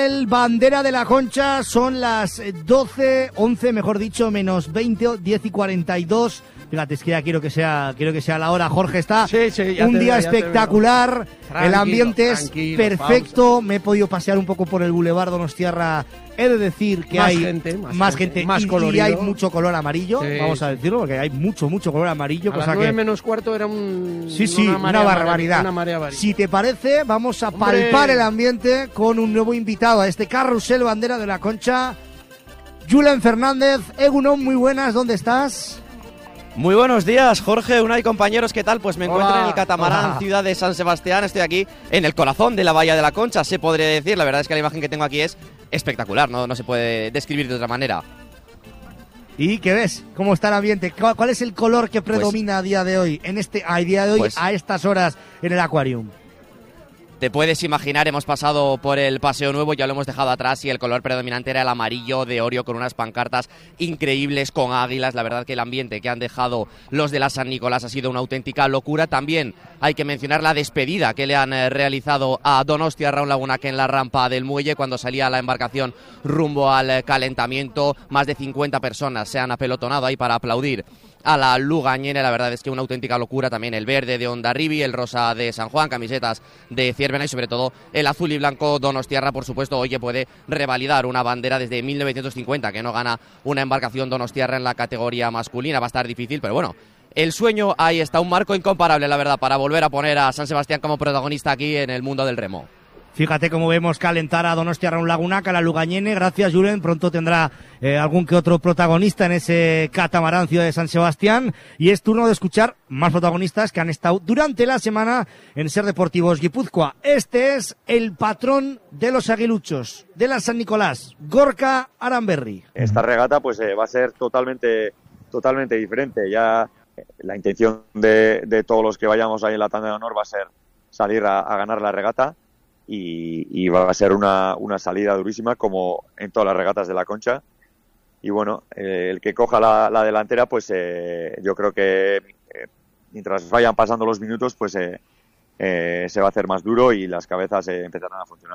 El bandera de la Concha, son las 11 mejor dicho, menos 20, 10 y 42. Fíjate, es que ya quiero que sea la hora. Jorge, está un día espectacular. El ambiente es perfecto. Pausa. Me he podido pasear un poco por el Boulevard Donostiarra. He de decir que hay más gente, más colorido. Y hay mucho color amarillo, vamos a decirlo, porque hay mucho color amarillo. A las 9 menos cuarto era una barbaridad. Si te parece, vamos a palpar el ambiente con un nuevo invitado a este carrusel bandera de la Concha. Julen Fernández. Egunon, muy buenas, ¿dónde estás? Muy buenos días, Jorge, Unai, compañeros, ¿qué tal? Pues me encuentro en el catamarán Ciudad de San Sebastián. Estoy aquí en el corazón de la Bahía de la Concha, se podría decir. La verdad es que la imagen que tengo aquí es espectacular, no se puede describir de otra manera. ¿Y qué ves? ¿Cómo está el ambiente? ¿Cuál es el color que predomina a día de hoy, a estas horas en el Aquarium? Te puedes imaginar, hemos pasado por el Paseo Nuevo, ya lo hemos dejado atrás y el color predominante era el amarillo de Orio con unas pancartas increíbles con águilas. La verdad que el ambiente que han dejado los de la San Nicolás ha sido una auténtica locura. También hay que mencionar la despedida que le han realizado a Donostiarra Unlagunak en la rampa del muelle cuando salía la embarcación rumbo al calentamiento. Más de 50 personas se han apelotonado ahí para aplaudir a la Lugañene. La verdad es que una auténtica locura. También el verde de Hondarribi, el rosa de San Juan, camisetas de Ciervena y sobre todo el azul y blanco Donostiarra, por supuesto, hoy que puede revalidar una bandera desde 1950 que no gana una embarcación Donostiarra en la categoría masculina. Va a estar difícil, pero bueno, el sueño ahí está, un marco incomparable, la verdad, para volver a poner a San Sebastián como protagonista aquí en el mundo del remo. Fíjate cómo vemos calentar a Donostiarra Unlagunak, a la Lugañene. Gracias, Julen. Pronto tendrá algún que otro protagonista en ese catamarán Ciudad de San Sebastián. Y es turno de escuchar más protagonistas que han estado durante la semana en Ser Deportivos Guipúzcoa. Este es el patrón de los aguiluchos, de la San Nicolás, Gorka Aranberri. Esta regata pues va a ser totalmente diferente. Ya la intención de todos los que vayamos ahí en la tanda de honor va a ser salir a ganar la regata. Y va a ser una salida durísima como en todas las regatas de la Concha. Y bueno, el que coja la delantera, pues yo creo que mientras vayan pasando los minutos, pues se va a hacer más duro y las cabezas empezarán a funcionar.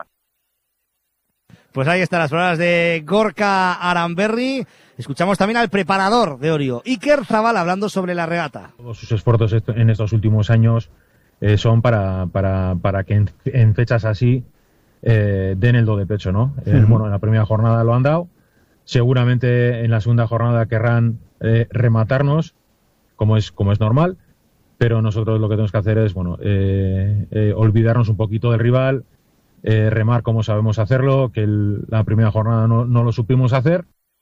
Pues ahí están las palabras de Gorka Aranberri. Escuchamos también al preparador de Orio, Iker Zabal, hablando sobre la regata. Todos sus esfuerzos en estos últimos años son para que en fechas así den el do de pecho, ¿no? Bueno, en la primera jornada lo han dado. Seguramente en la segunda jornada querrán rematarnos, como es normal, pero nosotros lo que tenemos que hacer es, olvidarnos un poquito del rival, remar como sabemos hacerlo, que la primera jornada no lo supimos hacer.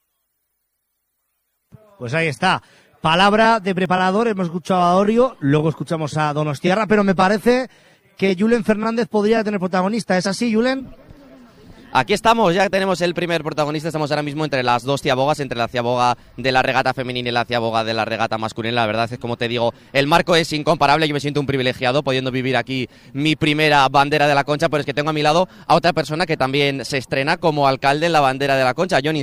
Pues ahí está. Palabra de preparador, hemos escuchado a Orio, luego escuchamos a Donostiarra, pero me parece que Julen Fernández podría tener protagonista. ¿Es así, Julen? Aquí estamos, ya tenemos el primer protagonista. Estamos ahora mismo entre las dos ciabogas, entre la ciaboga de la regata femenina y la ciaboga de la regata masculina. La verdad es que, como te digo, el marco es incomparable. Yo me siento un privilegiado pudiendo vivir aquí mi primera bandera de la Concha, pero es que tengo a mi lado a otra persona que también se estrena como alcalde en la bandera de la Concha, Jon